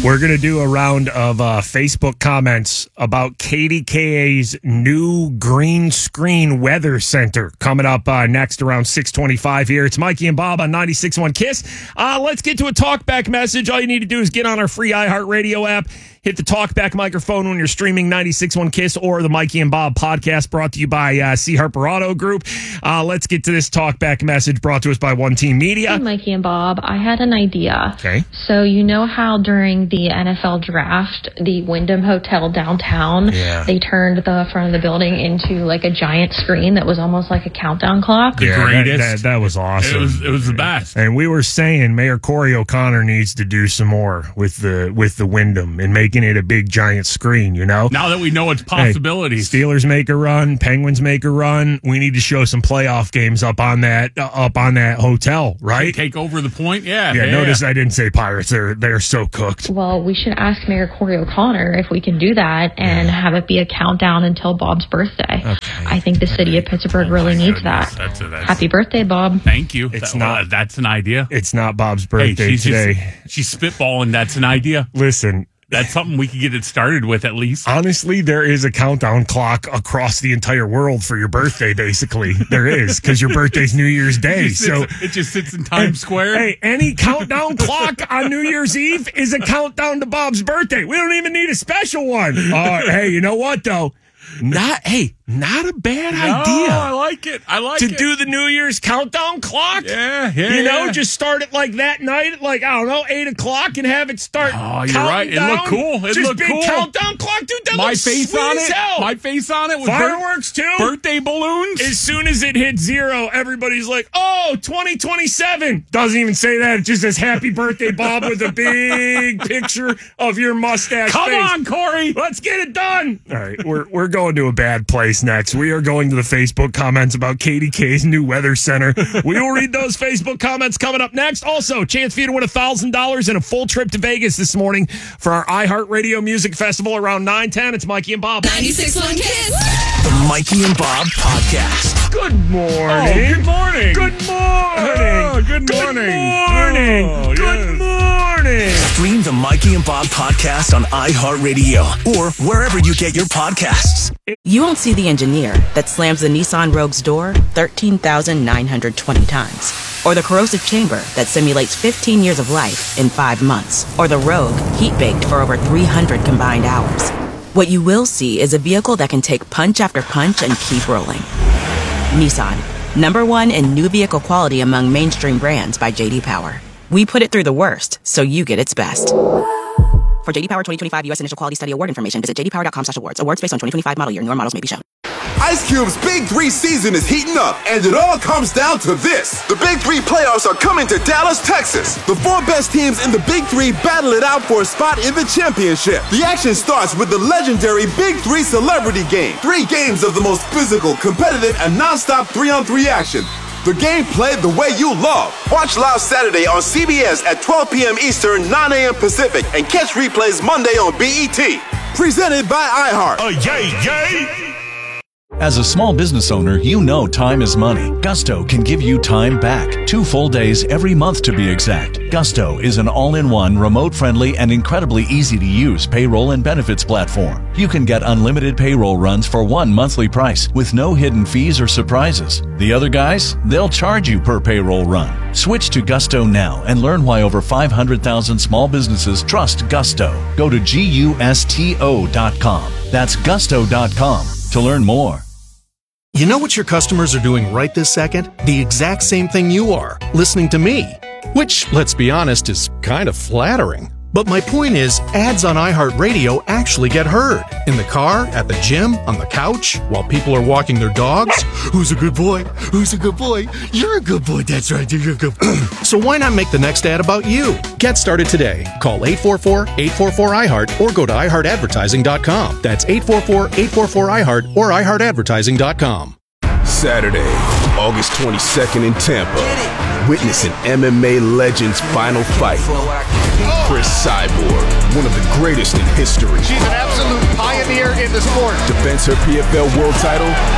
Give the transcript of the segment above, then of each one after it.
We're going to do a round of Facebook comments about KDKA's new green screen weather center coming up next around 6:25 here. It's Mikey and Bob on 96.1 KISS. Let's get to a talkback message. All you need to do is get on our free iHeartRadio app. Hit the talkback microphone when you're streaming 96.1 KISS or the Mikey and Bob podcast brought to you by C. Harper Auto Group. Let's get to this talkback message brought to us by One Team Media. Hey, Mikey and Bob, I had an idea. Okay. So you know how during the NFL draft, the Wyndham Hotel downtown, they turned the front of the building into like a giant screen that was almost like a countdown clock? The greatest. That was awesome. It was the best. And we were saying Mayor Corey O'Connor needs to do some more with the Wyndham and making it a big giant screen, you know? Now that we know its possibilities. Hey, Steelers make a run, Penguins make a run. We need to show some playoff games up on that hotel, right? Take over the point, yeah. Notice I didn't say Pirates. They're so cooked. Well, we should ask Mayor Corey O'Connor if we can do that and have it be a countdown until Bob's birthday. Okay. I think the city of Pittsburgh really needs that. Happy birthday, Bob. Thank you. That's an idea. It's not Bob's birthday today. She's spitballing. That's an idea. Listen. That's something we could get it started with at least. Honestly, there is a countdown clock across the entire world for your birthday, basically. There is, because your birthday's New Year's Day. It just sits in Times Square. Hey, any countdown clock on New Year's Eve is a countdown to Bob's birthday. We don't even need a special one. Hey, you know what, though? Not a bad idea. I like it. To do the New Year's countdown clock. Yeah. Just start it like that night at 8 o'clock and have it start. Oh, you're right. It looked cool. Just big countdown clock, dude. That looks sweet as hell. My face on it with fireworks too. Birthday balloons. As soon as it hits 0, everybody's like, "Oh, 2027." Doesn't even say that. It just says "Happy Birthday, Bob" with a big picture of your mustache. Come on, Corey. Let's get it done. All right, we're going to a bad place next. We are going to the Facebook comments about KDK's new weather center. We will read those Facebook comments coming up next. Also, chance for you to win $1,000 and a full trip to Vegas this morning for our iHeartRadio Music Festival around 9:10. It's Mikey and Bob. 96.1 KISS. The Mikey and Bob Podcast. Good morning. Oh, good morning. Good morning. Oh, good morning. Good morning. Stream the Mikey and Bob Podcast on iHeartRadio or wherever you get your podcasts. You won't see the engineer that slams the Nissan Rogue's door 13,920 times. Or the corrosive chamber that simulates 15 years of life in 5 months. Or the Rogue heat-baked for over 300 combined hours. What you will see is a vehicle that can take punch after punch and keep rolling. Nissan, #1 in new vehicle quality among mainstream brands by J.D. Power. We put it through the worst, so you get its best. For J.D. Power 2025 U.S. Initial Quality Study Award information, visit jdpower.com/awards. Awards based on 2025 model year. Newer models may be shown. Ice Cube's Big 3 season is heating up, and it all comes down to this. The Big 3 playoffs are coming to Dallas, Texas. The 4 best teams in the Big 3 battle it out for a spot in the championship. The action starts with the legendary Big 3 Celebrity Game. 3 games of the most physical, competitive, and non-stop 3-on-3 action. The game played the way you love. Watch live Saturday on CBS at 12 p.m. Eastern, 9 a.m. Pacific, and catch replays Monday on BET. Presented by iHeart. Yay! As a small business owner, you know time is money. Gusto can give you time back. 2 full days every month to be exact. Gusto is an all-in-one, remote-friendly, and incredibly easy-to-use payroll and benefits platform. You can get unlimited payroll runs for 1 monthly price with no hidden fees or surprises. The other guys, they'll charge you per payroll run. Switch to Gusto now and learn why over 500,000 small businesses trust Gusto. Go to GUSTO.com. That's Gusto.com to learn more. You know what your customers are doing right this second? The exact same thing you are, listening to me. Which, let's be honest, is kind of flattering. But my point is, ads on iHeartRadio actually get heard. In the car, at the gym, on the couch, while people are walking their dogs. Who's a good boy? Who's a good boy? You're a good boy, that's right, you're a good boy. So why not make the next ad about you? Get started today. Call 844-844-iHeart or go to iHeartAdvertising.com. That's 844-844-iHeart or iHeartAdvertising.com. Saturday, August 22nd in Tampa. Witness an MMA legend's final fight. Chris Cyborg, one of the greatest in history. She's an absolute pioneer in the sport. Defends her PFL world title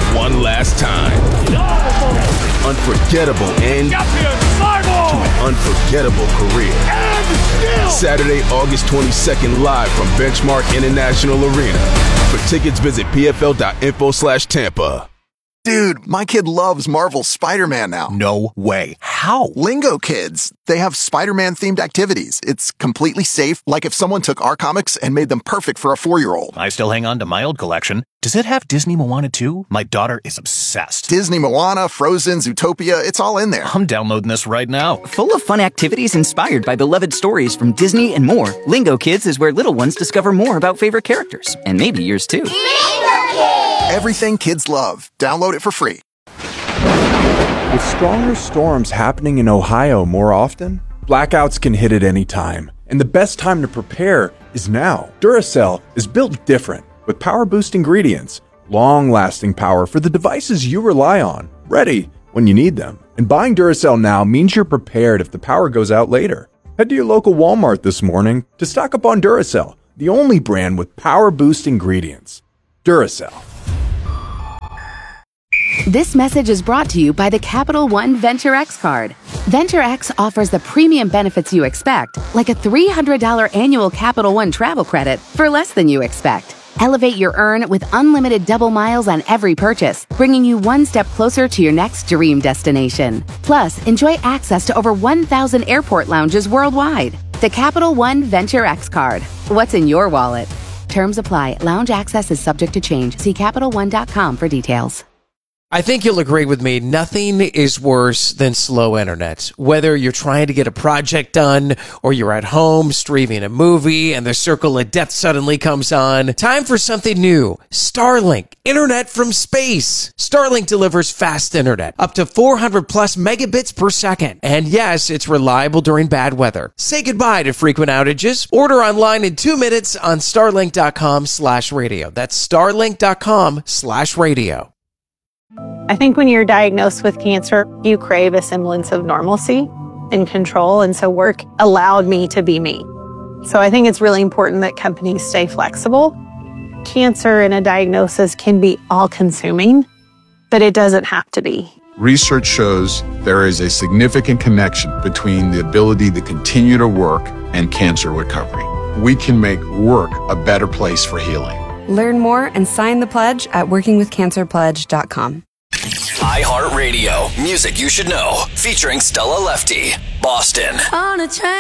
one last time. Unforgettable end to an unforgettable career. Saturday, August 22nd, live from Benchmark International Arena. For tickets, visit pfl.info/Tampa. Dude, my kid loves Marvel's Spider-Man now. No way. How? Lingo Kids. They have Spider-Man themed activities. It's completely safe, like if someone took our comics and made them perfect for a 4-year-old. I still hang on to my old collection. Does it have Disney Moana too? My daughter is obsessed. Disney Moana, Frozen, Zootopia, it's all in there. I'm downloading this right now. Full of fun activities inspired by beloved stories from Disney and more, Lingo Kids is where little ones discover more about favorite characters. And maybe yours too. Lingo Kids! Everything kids love. Download it for free. With stronger storms happening in Ohio more often, blackouts can hit at any time. And the best time to prepare is now. Duracell is built different, with power-boost ingredients, long-lasting power for the devices you rely on, ready when you need them. And buying Duracell now means you're prepared if the power goes out later. Head to your local Walmart this morning to stock up on Duracell, the only brand with power-boost ingredients. Duracell. This message is brought to you by the Capital One Venture X card. Venture X offers the premium benefits you expect, like a $300 annual Capital One travel credit for less than you expect. Elevate your earn with unlimited double miles on every purchase, bringing you one step closer to your next dream destination. Plus, enjoy access to over 1,000 airport lounges worldwide. The Capital One Venture X card. What's in your wallet? Terms apply. Lounge access is subject to change. See CapitalOne.com for details. I think you'll agree with me, nothing is worse than slow internet. Whether you're trying to get a project done or you're at home streaming a movie and the circle of death suddenly comes on, time for something new. Starlink, internet from space. Starlink delivers fast internet, up to 400 plus megabits per second. And yes, it's reliable during bad weather. Say goodbye to frequent outages. Order online in 2 minutes on starlink.com/radio. That's starlink.com/radio. I think when you're diagnosed with cancer, you crave a semblance of normalcy and control. And so work allowed me to be me. So I think it's really important that companies stay flexible. Cancer and a diagnosis can be all-consuming, but it doesn't have to be. Research shows there is a significant connection between the ability to continue to work and cancer recovery. We can make work a better place for healing. Learn more and sign the pledge at workingwithcancerpledge.com. iHeartRadio, music you should know, featuring Stella Lefty, Boston. On a train.